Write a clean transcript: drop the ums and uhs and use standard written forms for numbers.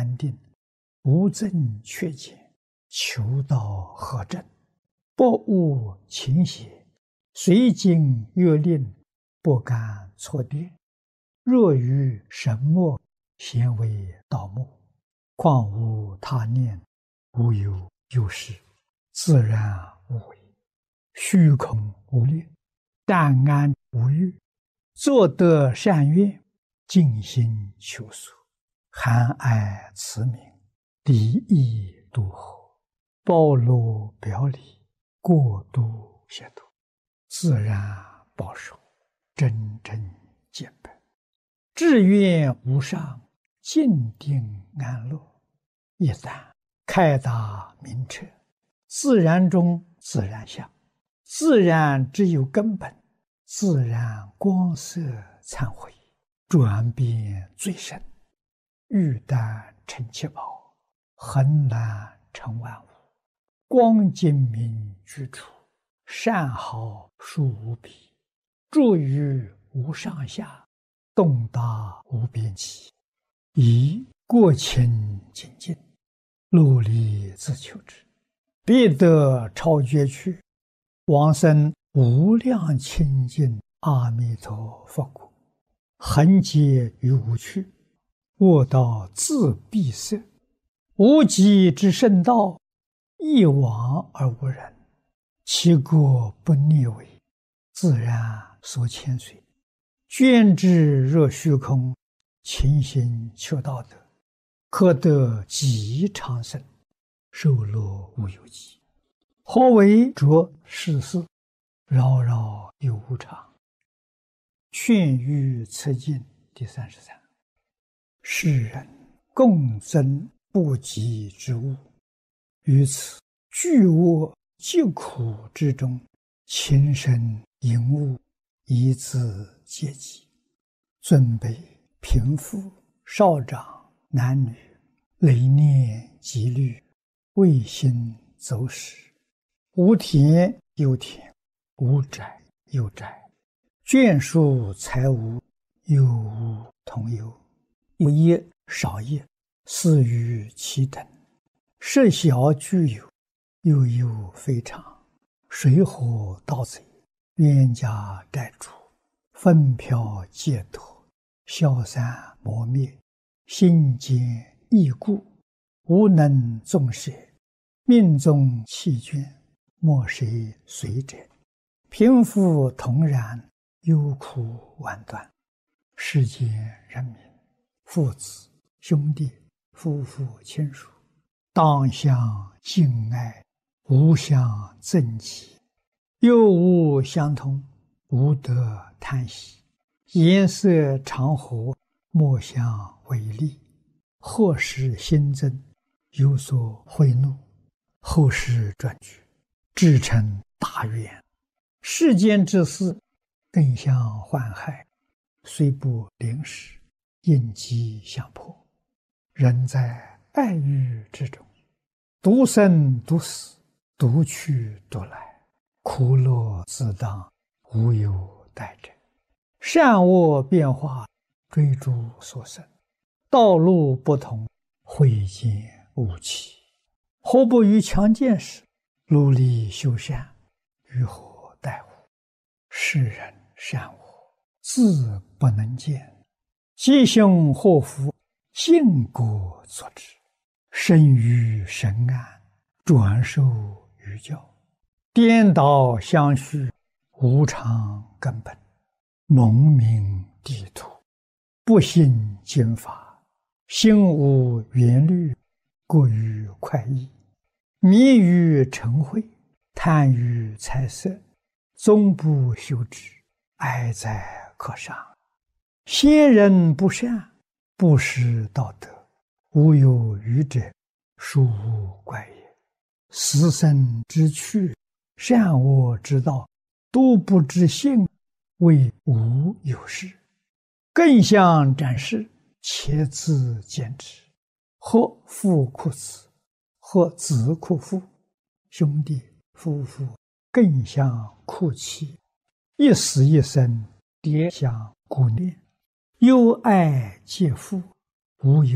安定，无增缺减，求道合正，不误情邪，随经月令，不敢错跌。若于神墨，咸为道目，况无他念，无有有事，自然无为，虚空无虑，淡安无欲，作得善愿，尽心求索，含爱慈悯，离意度合，包罗表里，过度协度，自然保守，真正见本，志愿无上，静定安乐。一旦开达明彻，自然中自然相，自然只有根本，自然光色忏悔，转变最深，欲丹成七宝，恒难成万物，光精明居处，善好殊无比，住于无上下，洞达无边际，以过清净净，努力自求之，必得超绝去，往生无量清净阿弥陀佛国，恒劫于无趣，卧道自闭塞，无极之圣道，一往而无人，其国不逆违，自然所牵随，捐之若虚空，勤行求道德，可得极长生，受乐无有极。何为着世事，扰扰有无常。劝喻此经第33。世人共争不及之物，于此巨恶疾苦之中，情深淫恶，以自戒己。尊卑贫富少长男女，累念积虑，未心走使，无田有田，无宅有宅，眷属财物，有无同有，有业少业，似于其等，设小具有，又有非常，水火盗贼，冤家债主，纷飘劫夺，消散磨灭，心坚易故，无能纵舍，命中弃捐，莫谁随者，贫富同然，忧苦万端。世间人民，父子兄弟夫妇亲属，当相敬爱，无相憎忌，又无相通，无得叹息，颜色常和，莫相违逆，或使新增，有所贿赂，后世转举，至成大愿。世间之事，更相患害，虽不临时，应机相迫。人在爱欲之中，独生独死，独去独来，苦乐自当，无有代者。善恶变化，追逐所生，道路不同，慧见无期。何不于强健时，努力修善，于何待乎？世人善恶，自不能见，吉凶祸福，尽果作之。生于神安，转受于教，颠倒相续，无常根本，蒙名地土，不信经法，心无缘虑，过于快意，迷于嗔恚，贪于财色，终不修之，哀哉可伤。先人不善，不识道德，无有余者，殊无怪也。死生之趣，善恶之道，都不知性，谓无有事。更相展示，且自见之。或父哭子，或子哭父，兄弟夫妇更相哭泣，一死一生，迭相顾念，忧爱皆父，无有